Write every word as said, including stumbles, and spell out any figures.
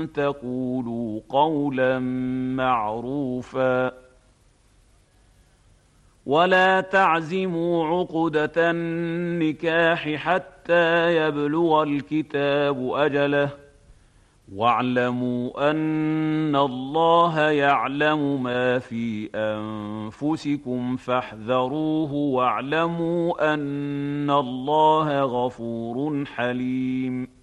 تقولوا قولا معروفا ولا تعزموا عقدة النكاح حتى يبلغ الكتاب أجله واعلموا أن الله يعلم ما في أنفسكم فاحذروه واعلموا أن الله غفور حليم